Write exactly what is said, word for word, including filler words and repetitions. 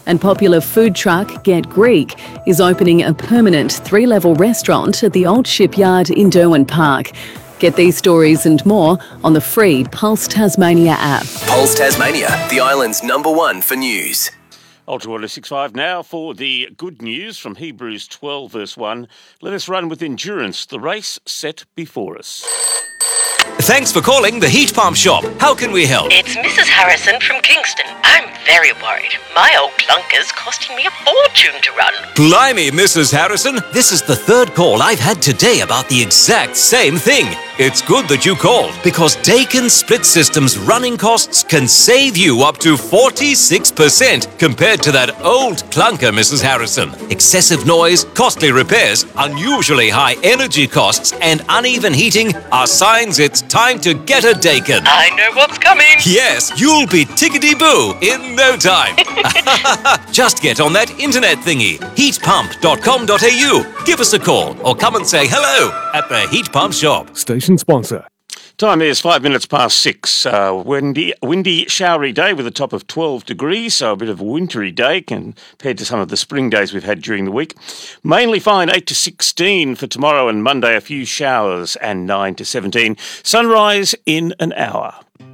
And popular food truck Get Greek is opening a permanent three-level restaurant at the old shipyard in Derwent Park. Get these stories and more on the free Pulse Tasmania app. Pulse Tasmania, the island's number one for news. Ultra Water six five now for the good news from Hebrews twelve verse one. Let us run with endurance the race set before us. Thanks for calling the Heat Pump Shop. How can we help? It's Missus Harrison from Kingston. I'm very worried. My old clunker's costing me a fortune to run. Blimey, Missus Harrison. This is the third call I've had today about the exact same thing. It's good that you called because Daikin Split System's running costs can save you up to forty-six percent compared to that old clunker, Missus Harrison. Excessive noise, costly repairs, unusually high energy costs, and uneven heating are signs it's time to get a Daikin. I know what's coming. Yes, you'll be tickety-boo in no time. Just get on that internet thingy, heat pump dot com dot a u. Give us a call or come and say hello at the Heat Pump Shop. Station sponsor. Time is five minutes past six. Uh, windy, windy, showery day with a top of twelve degrees, so a bit of a wintry day compared to some of the spring days we've had during the week. Mainly fine, eight to sixteen for tomorrow and Monday, a few showers, and nine to seventeen. Sunrise in an hour.